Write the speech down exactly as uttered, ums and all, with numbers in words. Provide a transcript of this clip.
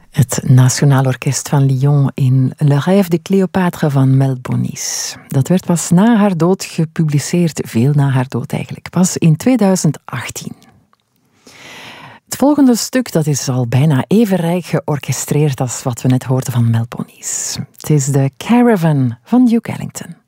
Het Nationaal Orkest van Lyon in Le Rêve de Cléopâtre van Mel Bonis. Dat werd pas na haar dood gepubliceerd, veel na haar dood eigenlijk, pas in tweeduizend achttien. Het volgende stuk dat is al bijna even rijk georchestreerd als wat we net hoorden van Mel Bonis. Het is de Caravan van Duke Ellington.